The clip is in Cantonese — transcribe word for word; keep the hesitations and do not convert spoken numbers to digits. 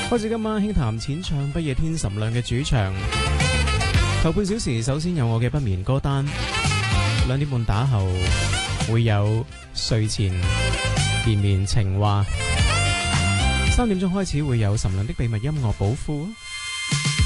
開始今晚輕談淺唱不夜天岑亮嘅主場。頭半小時首先有我嘅不眠歌單，兩點半打後會有睡前連綿情話，三點鐘開始會有岑亮的秘密音樂寶庫。